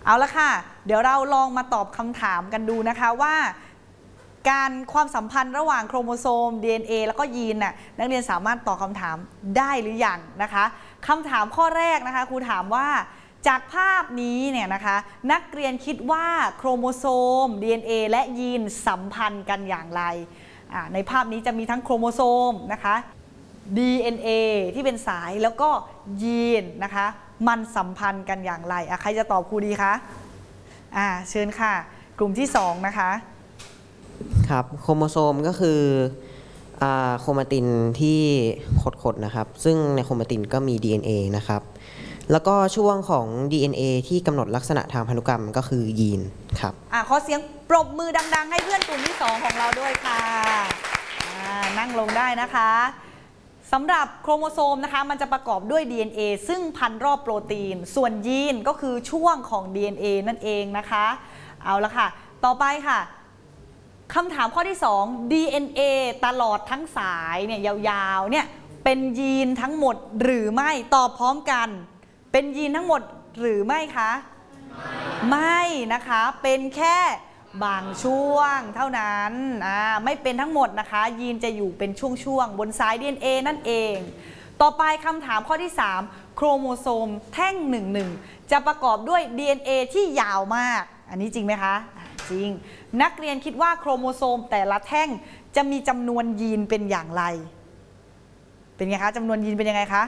เอาละค่ะเดี๋ยวเราลองมาตอบคำถามกันดูนะคะว่าการความสัมพันธ์ระหว่างโครโมโซม DNA แล้วก็ยีนน่ะนักเรียนสามารถตอบคำถามได้หรือยังนะคะคำถามข้อแรกนะคะครูถามว่าจากภาพนี้เนี่ยนะคะนักเรียนคิดว่าโครโมโซม DNA และยีนสัมพันธ์กันอย่างไรในภาพนี้จะมีทั้งโครโมโซมนะคะ DNA ที่เป็นสายแล้วก็ยีนนะคะมันสัมพันธ์กันอย่างไรใครจะตอบครูดีคะเชิญค่ะกลุ่มที่2นะคะครับโครโมโซมก็คือโครมาตินที่ขดๆนะครับซึ่งในโครมาตินก็มี DNA นะครับแล้วก็ช่วงของ DNA ที่กำหนดลักษณะทางพันธุกรรมก็คือยีนครับขอเสียงปรบมือดังๆให้เพื่อนกลุ่มที่2ของเราด้วยค่ะนั่งลงได้นะคะสำหรับโครโมโซมนะคะมันจะประกอบด้วย DNA ซึ่งพันรอบโปรตีนส่วนยีนก็คือช่วงของ DNA นั่นเองนะคะเอาละค่ะต่อไปค่ะคำถามข้อที่2 DNA ตลอดทั้งสายเนี่ยยาวๆเนี่ยเป็นยีนทั้งหมดหรือไม่ตอบพร้อมกันเป็นยีนทั้งหมดหรือไม่คะไม่นะคะเป็นแค่บางช่วงเท่านั้นไม่เป็นทั้งหมดนะคะยีนจะอยู่เป็นช่วงๆบนสาย DNA นั่นเองต่อไปคำถามข้อที่3โครโมโซมแท่ง11จะประกอบด้วย DNA ที่ยาวมากอันนี้จริงไหมคะจริงนักเรียนคิดว่าโครโมโซมแต่ละแท่งจะมีจำนวนยีนเป็นอย่างไรเป็นไงคะจำนวนยีนเป็นยังไงคะ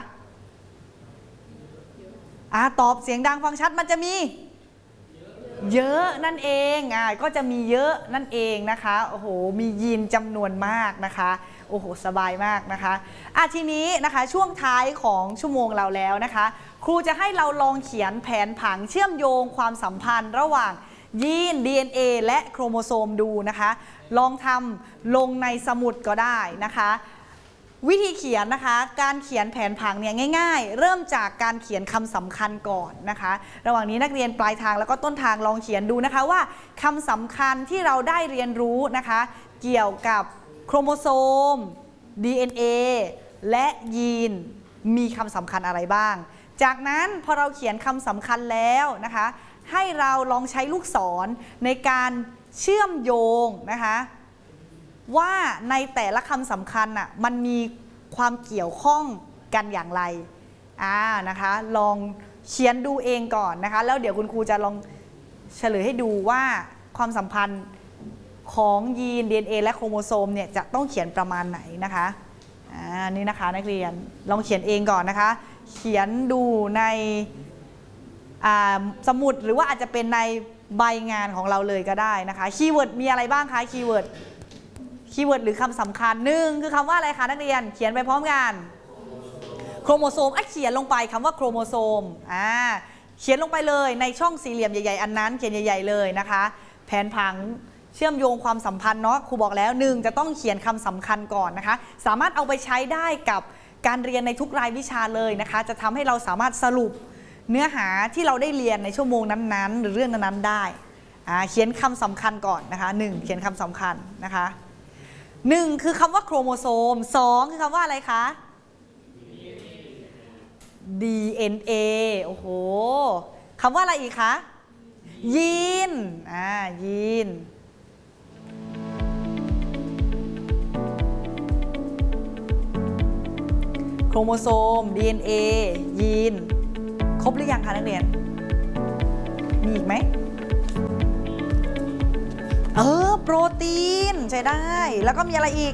ตอบเสียงดังฟังชัดมันจะมีเยอะนั่นเองก็จะมีเยอะนั่นเองนะคะโอ้โหมียีนจำนวนมากนะคะโอ้โหสบายมากนะคะทีนี้นะคะช่วงท้ายของชั่วโมงเราแล้วนะคะครูจะให้เราลองเขียนแผนผังเชื่อมโยงความสัมพันธ์ระหว่างยีน DNA และโครโมโซมดูนะคะลองทำลงในสมุดก็ได้นะคะวิธีเขียนนะคะการเขียนแผนผังเนี่ยง่ายๆเริ่มจากการเขียนคำสำคัญก่อนนะคะระหว่างนี้นักเรียนปลายทางแล้วก็ต้นทางลองเขียนดูนะคะว่าคำสำคัญที่เราได้เรียนรู้นะคะเกี่ยวกับโครโมโซม DNA และยีนมีคำสำคัญอะไรบ้างจากนั้นพอเราเขียนคำสำคัญแล้วนะคะให้เราลองใช้ลูกศรในการเชื่อมโยงนะคะว่าในแต่ละคำสำคัญมันมีความเกี่ยวข้องกันอย่างไรนะคะลองเขียนดูเองก่อนนะคะแล้วเดี๋ยวคุณครูจะลองเฉลยให้ดูว่าความสัมพันธ์ของยีน DNA และโครโมโซมเนี่ยจะต้องเขียนประมาณไหนนะคะนี่นะคะนักเรียนลองเขียนเองก่อนนะคะเขียนดูในสมุดหรือว่าอาจจะเป็นในใบงานของเราเลยก็ได้นะคะคีย์เวิร์ดมีอะไรบ้างคะคีย์เวิร์ดหรือคำสำคัญ1คือคำว่าอะไรคะนักเรียนเขียนไปพร้อมกันโครโมโซมเขียนลงไปคำว่าโครโมโซมเขียนลงไปเลยในช่องสี่เหลี่ยมใหญ่ๆอันนั้นเขียนใหญ่ๆเลยนะคะแผนผังเชื่อมโยงความสัมพันธ์เนาะครูบอกแล้ว1จะต้องเขียนคำสำคัญก่อนนะคะสามารถเอาไปใช้ได้กับการเรียนในทุกรายวิชาเลยนะคะจะทำให้เราสามารถสรุปเนื้อหาที่เราได้เรียนในชั่วโมงนั้นๆหรือเรื่องนั้นๆได้เขียนคำสำคัญก่อนนะคะ1เขียนคำสำคัญนะคะ1คือคำว่าโครโมโซม2คือคำว่าอะไรคะ DNA โอ้โหคำว่าอะไรอีกคะยีนยีนโครโมโซม DNA ยีนครบหรือยังคะนักเรียนมีอีกไหมโปรตีนใช้ได้แล้วก็มีอะไรอีก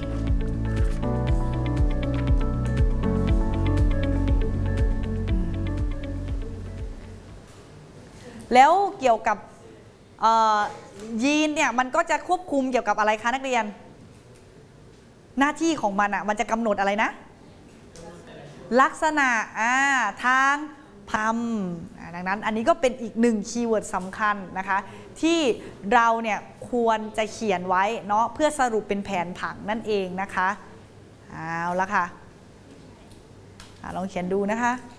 แล้วเกี่ยวกับยีนเนี่ยมันก็จะควบคุมเกี่ยวกับอะไรคะนักเรียนหน้าที่ของมันมันจะกำหนดอะไรนะลักษณะทางพันธุ์ดังนั้นอันนี้ก็เป็นอีก1คีย์เวิร์ดสำคัญนะคะที่เราเนี่ยควรจะเขียนไว้เนาะเพื่อสรุปเป็นแผนผังนั่นเองนะคะเอาละค่ะลองเขียนดูนะคะ